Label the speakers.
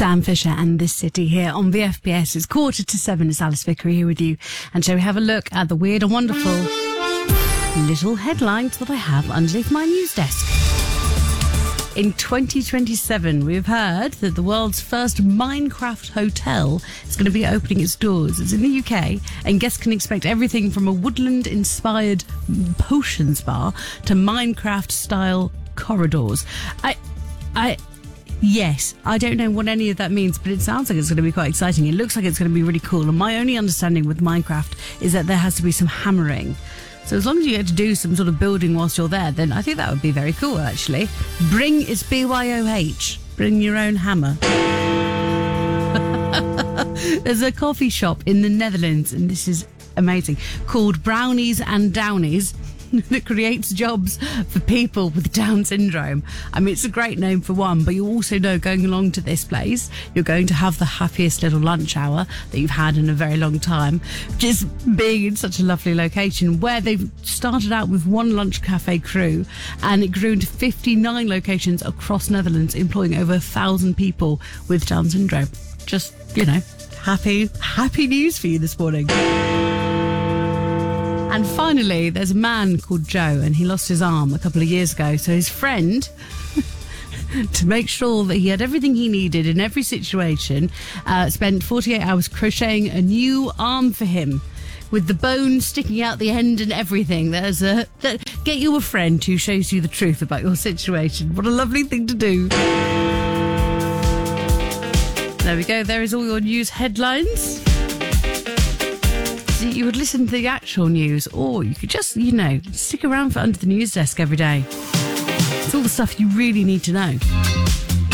Speaker 1: Sam Fisher and This City here on VFBS. It's 6:45. It's Alice Vickery here with you. And shall we have a look at the weird and wonderful little headlines that I have underneath my news desk. In 2027, we've heard that the world's first Minecraft hotel is going to be opening its doors. It's in the UK, and guests can expect everything from a woodland-inspired potions bar to Minecraft-style corridors. Yes, I don't know what any of that means, but it sounds like it's going to be quite exciting. It looks like it's going to be really cool. And my only understanding with Minecraft is that there has to be some hammering. So as long as you get to do some sort of building whilst you're there, then I think that would be very cool, actually. It's BYOH. Bring your own hammer. There's a coffee shop in the Netherlands, and this is amazing, called Brownies and Downies, that creates jobs for people with Down syndrome. I mean, it's a great name for one, but you also know going along to this place, you're going to have the happiest little lunch hour that you've had in a very long time. Just being in such a lovely location where they've started out with one lunch cafe crew and it grew into 59 locations across Netherlands, employing over 1,000 people with Down syndrome. Just, happy news for you this morning. And finally, there's a man called Joe, and he lost his arm a couple of years ago. So his friend, to make sure that he had everything he needed in every situation, spent 48 hours crocheting a new arm for him, with the bone sticking out the end and everything. Get you a friend who shows you the truth about your situation. What a lovely thing to do. There we go. There is all your news headlines. You would listen to the actual news, or you could just, stick around for Under the News Desk every day. It's all the stuff you really need to know.